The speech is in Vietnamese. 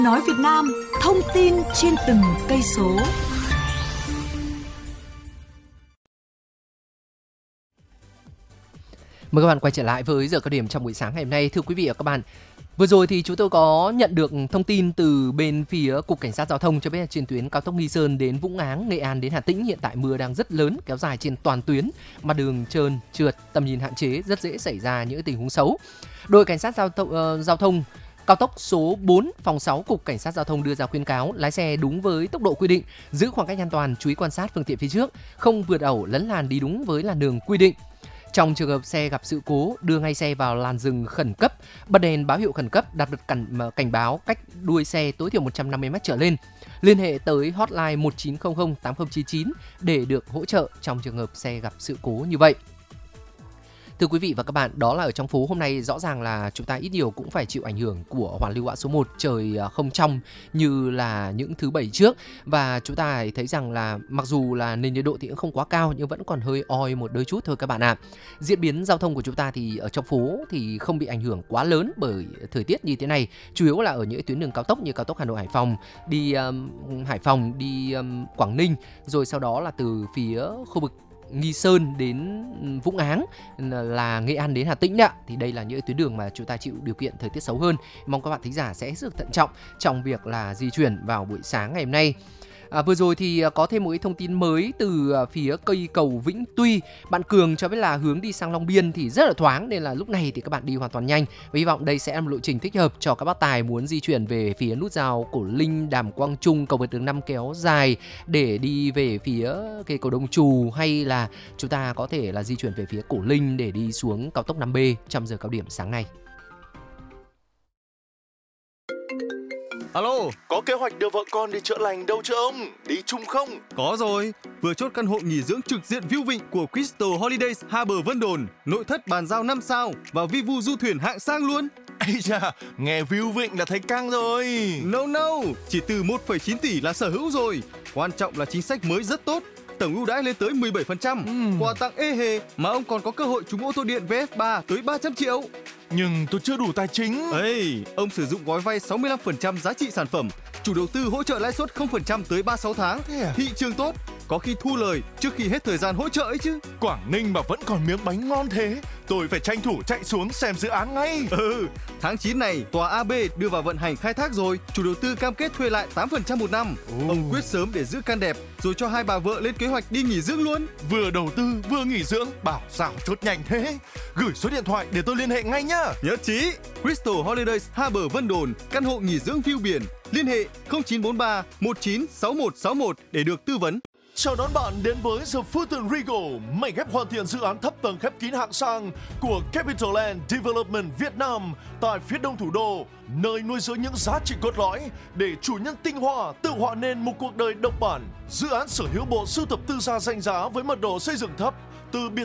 Nói Việt Nam, thông tin trên từng cây số. Mời các bạn quay trở lại với giờ cao điểm trong buổi sáng ngày hôm nay. Thưa quý vị và các bạn, vừa rồi thì chúng tôi có nhận được thông tin từ bên phía Cục Cảnh sát Giao thông cho biết là trên tuyến cao tốc Nghi Sơn đến Vũng Áng, Nghệ An đến Hà Tĩnh hiện tại mưa đang rất lớn kéo dài trên toàn tuyến, mặt đường trơn, trượt, tầm nhìn hạn chế, rất dễ xảy ra những tình huống xấu. Đội Cảnh sát Giao thông cao tốc số 4 phòng 6 Cục Cảnh sát Giao thông đưa ra khuyến cáo lái xe đúng với tốc độ quy định, giữ khoảng cách an toàn, chú ý quan sát phương tiện phía trước, không vượt ẩu lấn làn, đi đúng với làn đường quy định. Trong trường hợp xe gặp sự cố, đưa ngay xe vào làn dừng khẩn cấp, bật đèn báo hiệu khẩn cấp, đặt bật cảnh báo cách đuôi xe tối thiểu 150m trở lên. Liên hệ tới hotline 1900 8099 để được hỗ trợ trong trường hợp xe gặp sự cố như vậy. Thưa quý vị và các bạn, đó là ở trong phố hôm nay rõ ràng là chúng ta ít nhiều cũng phải chịu ảnh hưởng của hoàn lưu bão số 1, trời không trong như là những thứ bảy trước. Và chúng ta thấy rằng là mặc dù là nền nhiệt độ thì cũng không quá cao nhưng vẫn còn hơi oi một đôi chút thôi các bạn ạ. Diễn biến giao thông của chúng ta thì ở trong phố thì không bị ảnh hưởng quá lớn bởi thời tiết như thế này. Chủ yếu là ở những tuyến đường cao tốc như cao tốc Hà Nội Hải Phòng, đi Hải Phòng đi Quảng Ninh, rồi sau đó là từ phía khu vực Nghi Sơn đến Vũng Áng là Nghệ An đến Hà Tĩnh ạ. Thì đây là những tuyến đường mà chúng ta chịu điều kiện thời tiết xấu hơn. Mong các bạn thính giả sẽ rất thận trọng trong việc là di chuyển vào buổi sáng ngày hôm nay. Vừa rồi thì có thêm một cái thông tin mới từ phía cây cầu Vĩnh Tuy. Bạn Cường cho biết là hướng đi sang Long Biên thì rất là thoáng nên là lúc này thì các bạn đi hoàn toàn nhanh. Và hy vọng đây sẽ là một lộ trình thích hợp cho các bác tài muốn di chuyển về phía nút giao Cổ Linh, Đàm Quang Trung, cầu vượt đường 5 kéo dài để đi về phía cây cầu Đông Trù, hay là chúng ta có thể là di chuyển về phía Cổ Linh để đi xuống cao tốc 5B trong giờ cao điểm sáng nay. Alo, có kế hoạch đưa vợ con đi chữa lành đâu chưa ông? Đi chung không? có rồi. Vừa chốt căn hộ nghỉ dưỡng trực diện view vịnh của Crystal Holidays Harbour Vân Đồn, nội thất bàn giao 5 sao và vi vu du thuyền hạng sang luôn. Ây da, nghe view vịnh là thấy căng rồi. No, chỉ từ 1,9 tỷ là sở hữu rồi. Quan trọng là chính sách mới rất tốt. Tổng ưu đãi lên tới 17%, quà tặng ê hề mà ông còn có cơ hội trúng ô tô điện VF3 tới 300 triệu. Nhưng tôi chưa đủ tài chính. Ê, ông sử dụng gói vay 65% giá trị sản phẩm, chủ đầu tư hỗ trợ lãi suất 0% tới 36 tháng. Thế à? Thị trường tốt, có khi thu lời trước khi hết thời gian hỗ trợ ấy chứ. Quảng Ninh mà vẫn còn miếng bánh ngon thế, tôi phải tranh thủ chạy xuống xem dự án ngay. Tháng 9 này, tòa AB đưa vào vận hành khai thác rồi, chủ đầu tư cam kết thuê lại 8% một năm. Ông quyết sớm để giữ căn đẹp, rồi cho hai bà vợ lên kế hoạch đi nghỉ dưỡng luôn. Vừa đầu tư vừa nghỉ dưỡng, bảo sao chốt nhanh thế. Gửi số điện thoại để tôi liên hệ ngay nhá. Nhất trí. Crystal Holidays Harbour Vân Đồn, căn hộ nghỉ dưỡng view biển. Liên hệ 0943 196161 để được tư vấn. Chào đón bạn đến với The Fulton Regal, mảnh ghép hoàn thiện dự án thấp tầng khép kín hạng sang của Capital Land Development Việt Nam tại phía đông thủ đô, nơi nuôi dưỡng những giá trị cốt lõi để chủ nhân tinh hoa tự họa nên một cuộc đời độc bản. Dự án sở hữu bộ sưu tập tư gia danh giá với mật độ xây dựng thấp, từ biệt